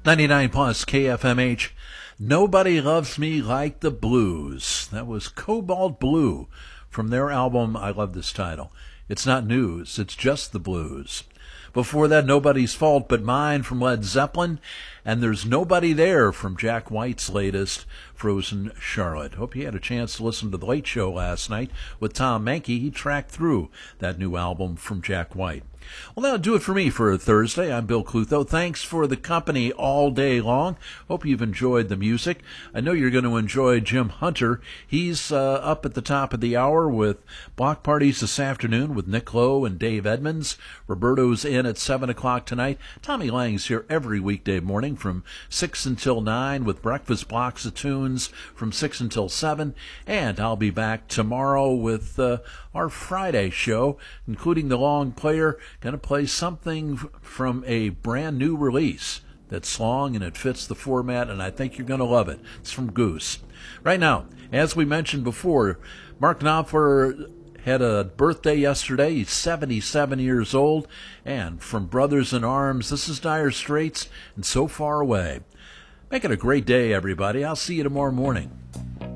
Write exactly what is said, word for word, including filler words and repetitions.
ninety-nine plus K F M H. Nobody Loves Me Like the Blues. That was Cobalt Blue from their album. I love this title. It's not news, it's just the blues. Before that, Nobody's Fault But Mine from Led Zeppelin. And There's Nobody There from Jack White's latest, Frozen Charlotte. Hope you had a chance to listen to The Late Show last night with Tom Mankey. He tracked through that new album from Jack White. Well, that'll do it for me for a Thursday. I'm Bill Clutho. Thanks for the company all day long. Hope you've enjoyed the music. I know you're going to enjoy Jim Hunter. He's uh, up at the top of the hour with block parties this afternoon with Nick Lowe and Dave Edmonds. Roberto's in at seven o'clock tonight. Tommy Lang's here every weekday morning from six until nine with breakfast blocks of tunes from six until seven. And I'll be back tomorrow with uh, our Friday show, including the long player. Going to play something from a brand new release that's long and it fits the format, and I think you're going to love it. It's from Goose. Right now, as we mentioned before, Mark Knopfler had a birthday yesterday. He's seventy-seven years old. And from Brothers in Arms, this is Dire Straits and So Far Away. Make it a great day, everybody. I'll see you tomorrow morning.